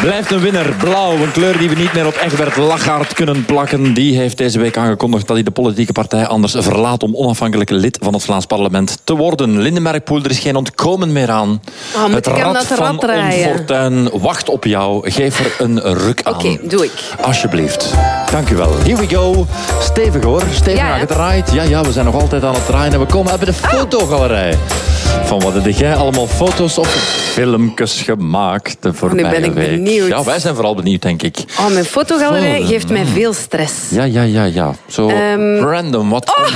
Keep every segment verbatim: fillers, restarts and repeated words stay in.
Blijft een winnaar. Blauw, een kleur die we niet meer op Egbert Lachaert kunnen plakken. Die heeft deze week aangekondigd dat hij de politieke partij anders verlaat om onafhankelijk lid van het Vlaams parlement te worden. Linde Merkpoel, er is geen ontkomen meer aan. Oh, moet het ik hem rad dat van rad draaien? Onfortuin wacht op jou. Geef er een ruk aan. Oké, okay, doe ik. Alsjeblieft. Dank u wel. Here we go. Stevig hoor. Stevig ja, aangedraaid. Ja, ja, we zijn nog altijd aan het draaien. En we komen uit bij de fotogalerij. Van wat heb jij allemaal foto's of filmpjes gemaakt de voorbije week? Nu ben ik week? benieuwd. Ja, wij zijn vooral benieuwd, denk ik. Oh, mijn fotogalerij Zo, geeft mij veel stress. Ja, ja, ja, ja. Zo um, random. Wat oh.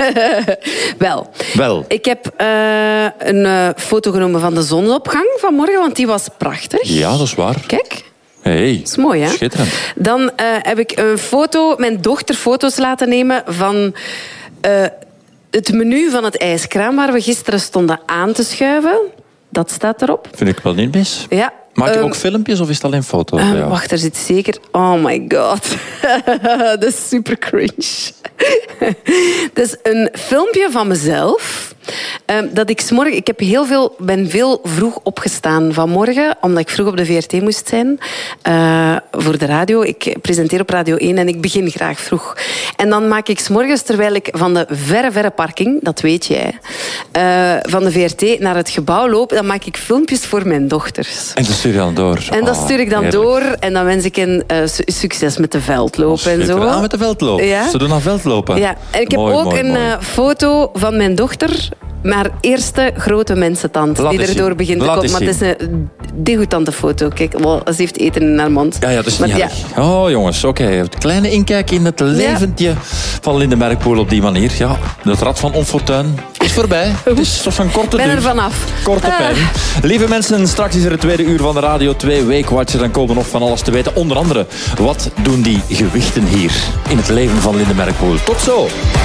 Wel. Wel. Ik heb uh, een uh, foto genomen van de zonsopgang vanmorgen, want die was prachtig. Ja, dat is waar. Kijk. Hey, dat is mooi, hè? Schitterend. Dan uh, heb ik een foto, mijn dochter foto's laten nemen van uh, het menu van het ijskraam waar we gisteren stonden aan te schuiven. Dat staat erop. Vind ik wel niet mis. Ja. Maak je um, ook filmpjes of is het alleen foto's? Uh, ja. Wacht, er zit zeker... Oh my god. Dat is super cringe. Dat is een filmpje van mezelf. Um, dat ik 's morgen... Ik heb heel veel, ben veel vroeg opgestaan vanmorgen, omdat ik vroeg op de V R T moest zijn. Uh, voor de radio. Ik presenteer op Radio één en ik begin graag vroeg. En dan maak ik 's morgens, terwijl ik van de verre, verre parking, dat weet jij, uh, van de V R T naar het gebouw loop, dan maak ik filmpjes voor mijn dochters. En dat stuur je dan door? En dat oh, stuur ik dan heerlijk. door. En dan wens ik hen uh, succes met de veldlopen en zo. Ah, met de veldloop. Ja. Ze doen aan veldlopen. Ja. En ik heb mooi, ook mooi, een mooi. Uh, foto van mijn dochter, maar eerste grote mensentand, Laat die erdoor zien. begint te Laat komen. Maar eens het is een degoutante foto. Kijk, well, ze heeft eten in haar mond. Ja, ja, dat is niet maar, erg. Ja. Oh, jongens, oké. Okay. Het kleine inkijk in het leventje ja. van Linde Merkpoel op die manier. Ja, het rad van Onfortuin is voorbij. Het is toch een korte duur. Ben er vanaf. Korte ah. pijn. Lieve mensen, straks is er het tweede uur van de Radio twee Weekwatcher. Dan komen we nog van alles te weten. Onder andere, wat doen die gewichten hier in het leven van Linde Merkpoel? Tot zo!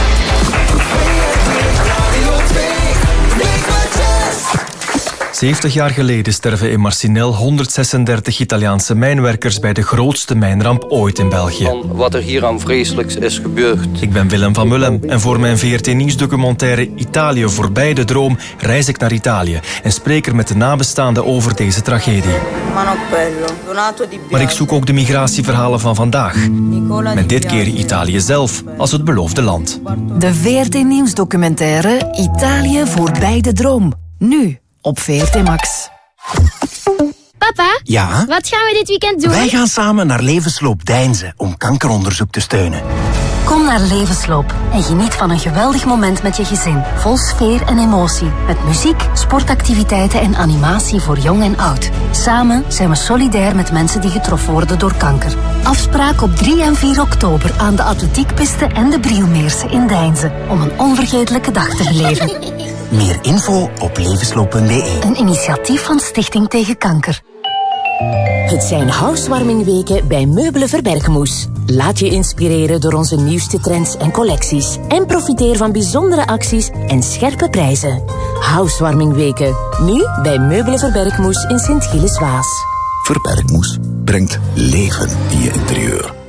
zeventig jaar geleden sterven in Marcinelle honderdzesendertig Italiaanse mijnwerkers bij de grootste mijnramp ooit in België. Van wat er hier aan vreselijks is gebeurd. Ik ben Willem van Mullen en voor mijn V R T Nieuwsdocumentaire Italië voorbij de droom reis ik naar Italië en spreek er met de nabestaanden over deze tragedie. Maar ik zoek ook de migratieverhalen van vandaag. Met dit keer Italië zelf als het beloofde land. De V R T Nieuwsdocumentaire Italië voorbij de droom. Nu op V R T Max. Papa, ja? Wat gaan we dit weekend doen? Wij gaan samen naar Levensloop Deinze om kankeronderzoek te steunen. Kom naar Levensloop en geniet van een geweldig moment met je gezin. Vol sfeer en emotie. Met muziek, sportactiviteiten en animatie voor jong en oud. Samen zijn we solidair met mensen die getroffen worden door kanker. Afspraak op drie en vier oktober aan de atletiekpiste en de Brielmeerse in Deinze. Om een onvergetelijke dag te beleven. Meer info op levensloop punt b e. Een initiatief van Stichting Tegen Kanker. Het zijn housewarmingweken bij Meubelen Verbergmoes. Laat je inspireren door onze nieuwste trends en collecties. En profiteer van bijzondere acties en scherpe prijzen. Housewarmingweken. Nu bij Meubelen Verbergmoes in Sint-Gilles-Waas. Verbergmoes brengt leven in je interieur.